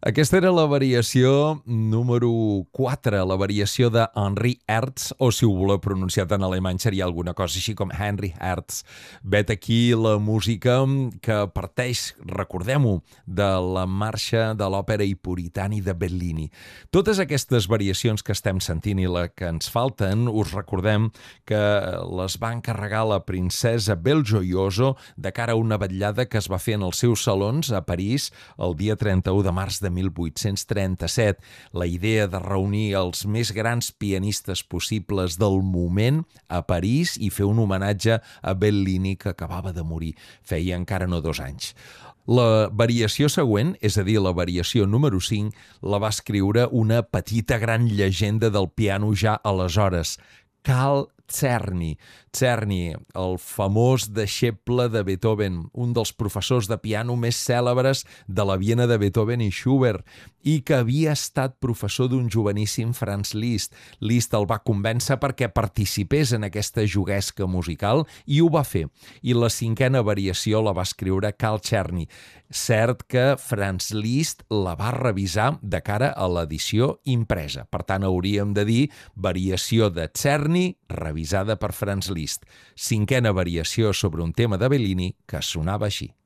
Aquesta era la variació número 4, la variació de Henri Hertz, o si ho voleu pronunciat en alemany seria alguna cosa així com Henry Hertz. Vet aquí la música que parteix, recordem-ho, de la marxa de l'òpera I Puritani de Bellini. Totes aquestes variacions que estem sentint i la que ens falten, us recordem que les va encarregar la princesa Belgioioso de cara a una vetllada que es va fer en els seus salons a París el dia 31 de març de 1837. La idea de reunir els més grans pianistes possibles del moment a París i fer un homenatge a Bellini, que acabava de morir feia encara no 2 anys. La variació següent, és a dir, la variació número 5, la va escriure una petita gran llegenda del piano ja aleshores, Carl Czerny. Czerny, el famós deixeble de Beethoven, un dels professors de piano més cèlebres de la Viena de Beethoven i Schubert, i que havia estat professor d'un joveníssim Franz Liszt. Liszt el va convèncer perquè participés en aquesta juguesca musical i ho va fer. I la 5a variació la va escriure Carl Czerny. Cert que Franz Liszt la va revisar de cara a l'edició impresa. Per tant, hauríem de dir variació de Czerny revisada per Franz Liszt. 5a variació sobre un tema de Bellini que sonava així.